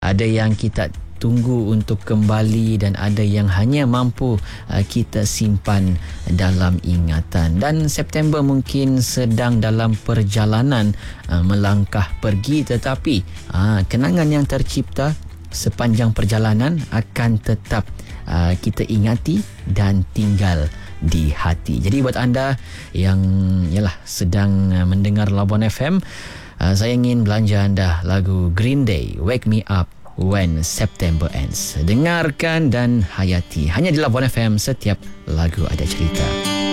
Ada yang kita tunggu untuk kembali dan ada yang hanya mampu kita simpan dalam ingatan. Dan September mungkin sedang dalam perjalanan melangkah pergi, tetapi kenangan yang tercipta sepanjang perjalanan akan tetap kita ingati dan tinggal di hati. Jadi buat anda yang sedang mendengar Labuan FM, saya ingin belanja anda lagu Green Day, Wake Me Up When September Ends. Dengarkan dan hayati hanya di Labuan FM, setiap lagu ada cerita.